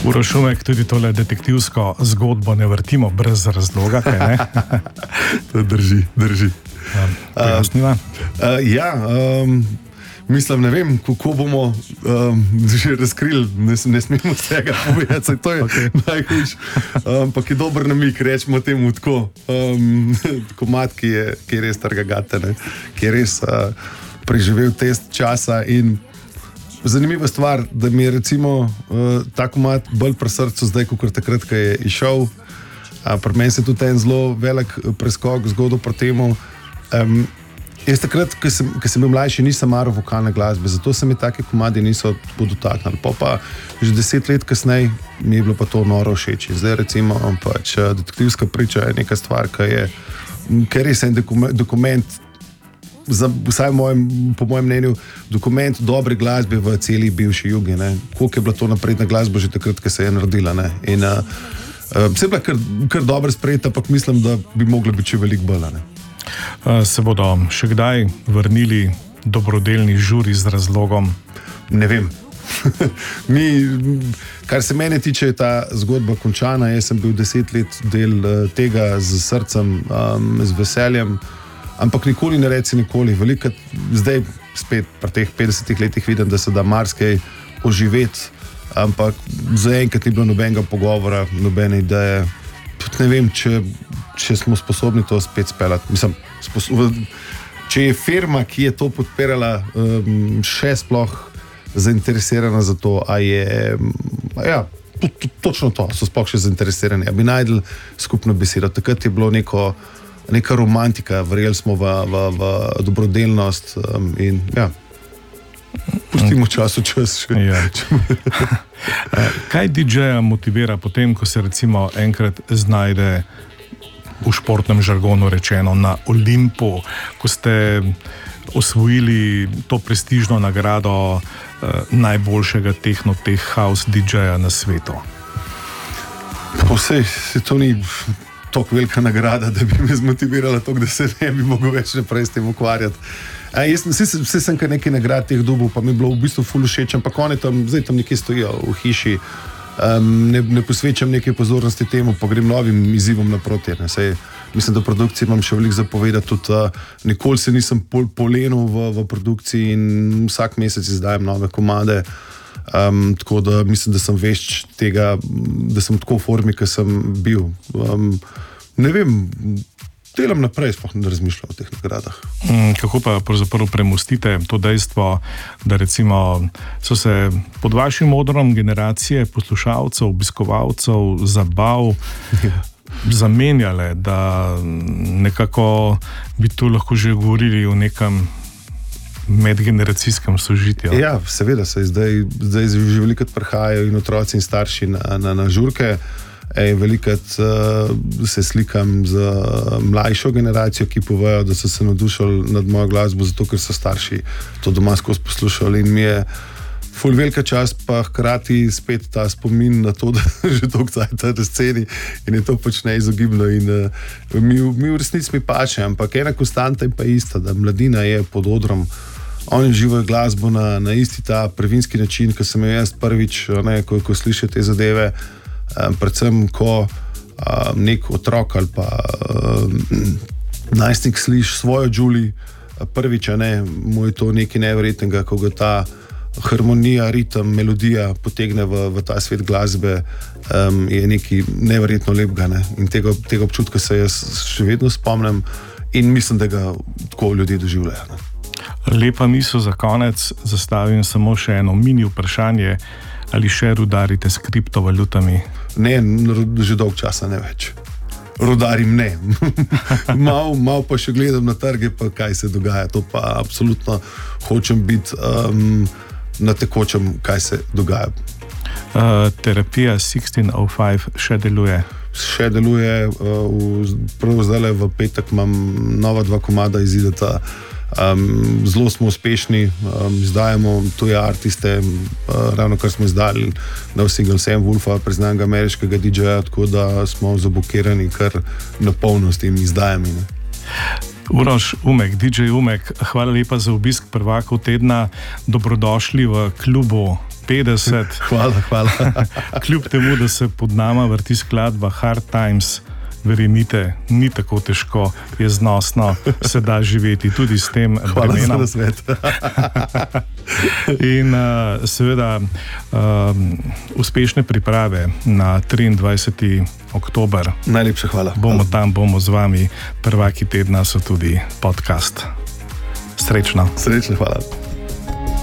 Uroš Umek, tudi tole detektivsko zgodbo ne vrtimo brez razloga, kaj ne? To drži. Pojasniva? Mislim, ne vem, kako bomo že razkrili, ne smemo vsega povedati, to je najhujš. Ampak je dober namik, rečemo temu tako, komad, ki je res trgagate, ki je res preživel test časa. In zanimiva stvar, da mi je recimo ta komad bolj pri srcu zdaj, kot takrat, ko je išel. Pri meni se je tudi en zelo velik preskok zgodil pri temu. Jaz takrat, ko sem bil mlajši, nisem maral vokalne glasbe, zato se mi take komadi niso dotaknili. Pa že 10 let kasneje mi je bilo pa to noro všeč. Zdaj recimo pač detektivska priča je neka stvar, ki je res en dokument, vsaj po mojem mnenju, dokument dobre glasbe v celi bivši jugi. Koliko je bila to napredna glasba že takrat, ko se je naredila. In vse je bila kar dobro sprejeta, ampak mislim, da bi mogla biti še veliko bolj. Se bodo še kdaj vrnili dobrodelni žuri z razlogom? Ne vem. Kar se mene tiče, je ta zgodba končana. Jaz sem bil 10 let del tega z srcem, z veseljem, ampak nikoli ne reci nikoli. Veliko, zdaj spet pri teh 50 letih vidim, da se da marsikaj oživeti, ampak zaenkrat ni bilo nobenega pogovora, nobene ideje. Tudi ne vem, če smo sposobni to spet speljati. Mislim, če je firma, ki je to podpirala, še sploh zainteresirana za to, točno to, so sploh še zainteresirani, bi najdel skupno besedo. Takrat je bilo neka romantika, verjeli smo v dobrodelnost in pustimo čas še. Ja. Kaj DJ-ja motivira potem, ko se recimo enkrat znajde v športnem žargonu rečeno na Olimpu, ko ste osvojili to prestižno nagrado najboljšega techno-tech house DJ-ja na svetu? Vsej, to ni toliko velika nagrada, da bi me zmotivirala toliko, da se ne bi mogel več naprej s tem ukvarjati. Vse sem kar nekaj nagrad teh dobil, pa mi je bilo v bistvu ful všeč, ampak oni zdaj tam nekje stojijo v hiši, ne posvečam nekaj pozornosti temu, pa grem novim izzivom naproti. Mislim, da v produkciji imam še veliko zapovedati, tudi nikoli se nisem polenil v produkciji in vsak mesec izdajam nove komade, tako da mislim, da sem vešč tega, da sem tako v formi, kot sem bil. Ne vem, delam naprej, sploh ne razmišljam o teh nagradah. Kako pa pravzaprav premostite to dejstvo, da recimo so se pod vašim odrom generacije poslušalcev, obiskovalcev, zabav zamenjale, da nekako bi tu lahko že govorili o nekem medgeneracijskem sožitju? Ja, seveda se zdaj že velikokrat prihajajo in otroci in starši na žurke. Velikokrat se slikam z mlajšo generacijo, ki povejo, da so se navdušili nad mojo glasbo, zato ker so starši to doma skozi poslušali in mi je ful velika čast, pa hkrati spet ta spomin na to, da že dolgo cajta na sceni in je to pač neizogibno in mi v resnici mi paše, ampak ena konstanta je pa ista, da mladina je pod odrom. Oni živijo glasbo na isti ta prvinski način, ko sem jaz prvič, ko slišite te zadeve, predvsem ko nek otrok ali pa najstnik sliši svojo Julie prvič, mu je to nekaj neverjetnega, ko ga ta harmonija, ritem, melodija potegne v ta svet glasbe, je nekaj neverjetno lepega. In tega občutka se jaz še vedno spomnim in mislim, da ga tako ljudje doživljajo. Lepa misel za konec, zastavim samo še eno mini vprašanje. Ali še rudarite s kriptovalutami? Ne, že dolgo časa ne več. Rudarim ne. Mal pa še gledam na trge, pa kaj se dogaja. To pa absolutno hočem biti na tekočem, kaj se dogaja. Terapija 1605 še deluje? Še deluje. Prav zdaj v petek imam nova 2 komada izideta. Zelo smo uspešni, izdajamo tuje artiste, ravno kar smo izdali na single Sam Wolfa, priznanega ameriškega DJ-ja, tako da smo zabukirani kar na polno s temi izdajami. Uroš Umek, DJ Umek, hvala lepa za obisk prvakov tedna. Dobrodošli v klubu 50. Hvala. Kljub temu, da se pod nama vrti skladba Hard Times, verjemite, ni tako težko, je znosno, se da živeti tudi s tem bremenom. Hvala za nasvet. In seveda uspešne priprave na 23. oktober. Najlepša hvala. Bomo tam, bomo z vami, prvaki tedna so tudi podcast. Srečno. Srečno, hvala.